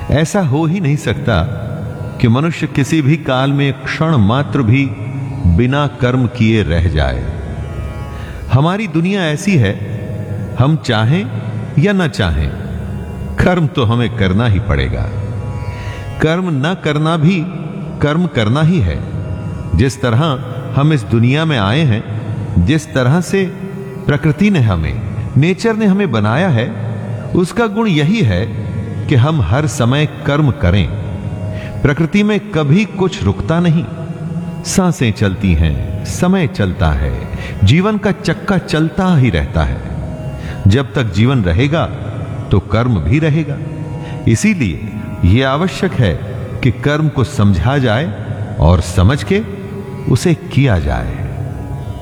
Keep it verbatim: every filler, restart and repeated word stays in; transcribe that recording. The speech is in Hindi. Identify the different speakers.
Speaker 1: ऐसा हो ही नहीं सकता कि मनुष्य किसी भी काल में क्षण मात्र भी बिना कर्म किए रह जाए। हमारी दुनिया ऐसी है, हम चाहें या न चाहें, कर्म तो हमें करना ही पड़ेगा। कर्म न करना भी कर्म करना ही है। जिस तरह हम इस दुनिया में आए हैं, जिस तरह से प्रकृति ने हमें, नेचर ने हमें बनाया है, उसका गुण यही है कि हम हर समय कर्म करें। प्रकृति में कभी कुछ रुकता नहीं। सांसें चलती हैं, समय चलता है, जीवन का चक्का चलता ही रहता है। जब तक जीवन रहेगा तो कर्म भी रहेगा। इसीलिए यह आवश्यक है कि कर्म को समझा जाए और समझ के उसे किया जाए।